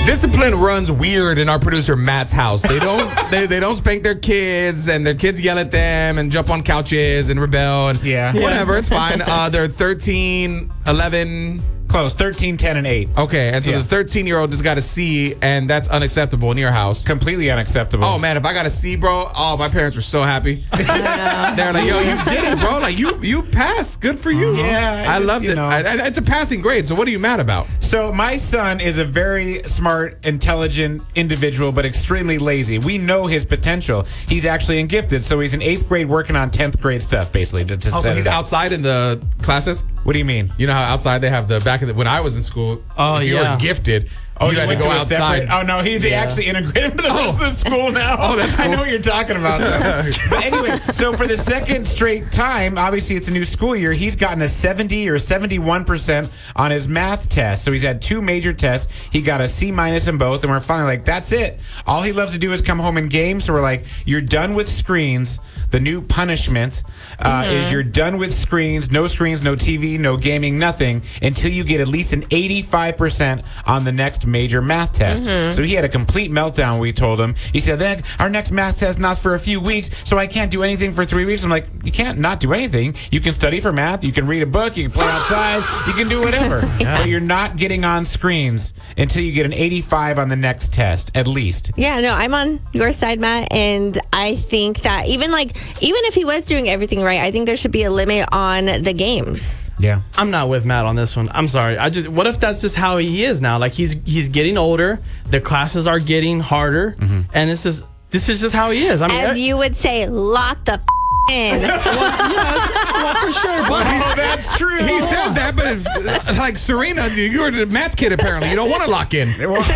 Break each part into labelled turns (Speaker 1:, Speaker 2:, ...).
Speaker 1: Discipline runs weird in our producer Matt's house. They don't they don't spank their kids, and their kids yell at them and jump on couches and rebel and whatever. It's fine. They're 13, 11.
Speaker 2: Close. 13, 10, and 8.
Speaker 1: Okay, and so the 13-year-old just got a C, and that's unacceptable in your house.
Speaker 2: Completely unacceptable.
Speaker 1: Oh, man, if I got a C, bro, my parents were so happy. They're like, yo, you did it, bro. Like, you passed. Good for you.
Speaker 2: Yeah.
Speaker 1: I loved it. It's a passing grade, so what are you mad about?
Speaker 2: So my son is a very smart, intelligent individual, but extremely lazy. We know his potential. He's actually in gifted, so he's in 8th grade working on 10th grade stuff, basically.
Speaker 1: So he's outside in the classes?
Speaker 2: What do you mean?
Speaker 1: You know how outside they have the back of the, when I was in school, if you were gifted, you had to go outside.
Speaker 2: They actually integrated into the rest of the school now.
Speaker 1: Oh, that's cool.
Speaker 2: I know what you're talking about. But anyway, so for the second straight time, obviously it's a new school year, he's gotten a 70 or 71% on his math test. So he's had 2 major tests. He got a C- in both, and we're finally like, that's it. All he loves to do is come home and game. So we're like, you're done with screens. The new punishment is you're done with screens, no TV, no gaming, nothing, until you get at least an 85% on the next major math test. So he had a complete meltdown, we told him. He said, then our next math test not for a few weeks, so I can't do anything for 3 weeks. I'm like, you can't not do anything. You can study for math, you can read a book, you can play outside, you can do whatever. But you're not getting on screens until you get an 85 on the next test, at least.
Speaker 3: Yeah, no, I'm on your side, Matt, and I think that even if he was doing everything right, I think there should be a limit on the games.
Speaker 2: Yeah.
Speaker 4: I'm not with Matt on this one. I'm sorry. What if that's just how he is now? Like he's getting older, the classes are getting harder, and this is just how he is. I mean,
Speaker 3: as you would say, lock the in.
Speaker 4: Well, for sure. But
Speaker 2: that's true.
Speaker 1: He says that, but it's like Serena, you're Matt's kid apparently. You don't want to lock in.
Speaker 3: What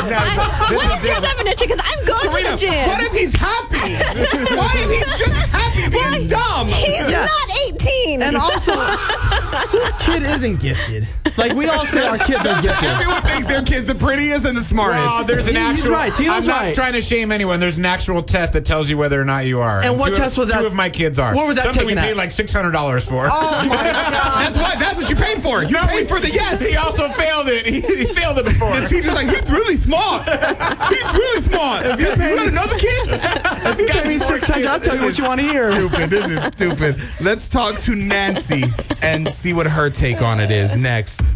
Speaker 3: is your definition? Because I'm going to the gym.
Speaker 1: What if he's happy? What if he's just happy being dumb?
Speaker 3: He's not 18.
Speaker 4: And also, whose kid isn't gifted? Like we all say our kids are gifted.
Speaker 1: Everyone thinks their kid's the prettiest and the smartest.
Speaker 2: Well, there's an actual.
Speaker 4: He's right.
Speaker 2: I'm not trying to shame anyone. There's an actual test that tells you whether or not you are.
Speaker 4: And what test was that?
Speaker 2: 2 of my kids are.
Speaker 4: What was that
Speaker 2: Something we
Speaker 4: taken
Speaker 2: paid
Speaker 4: at?
Speaker 2: like $600 for.
Speaker 4: Oh my God.
Speaker 1: That's what you paid for. You paid for the yes.
Speaker 2: He also failed it. He failed it before.
Speaker 1: The teacher's like, he's really smart. He's really smart. You got another kid?
Speaker 4: If you pay me $600, I'll tell you what you want to hear.
Speaker 1: Stupid. This is stupid. Let's talk to Nancy and see what her take on it is next.